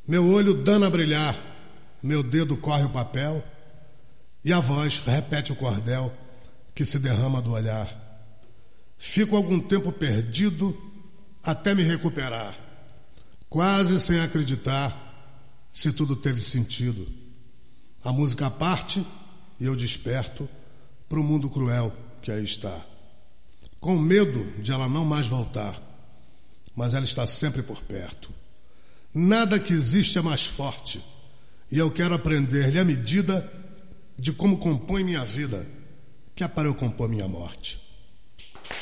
Meu olho dana a brilhar, meu dedo corre o papel e a voz repete o cordel que se derrama do olhar. Fico algum tempo perdido até me recuperar, quase sem acreditar se tudo teve sentido. A música parte e eu desperto pro mundo cruel que aí está, com medo de ela não mais voltar, mas ela está sempre por perto. Nada que existe é mais forte e eu quero aprender-lhe a medida de como compõe minha vida, que é para eu compor minha morte.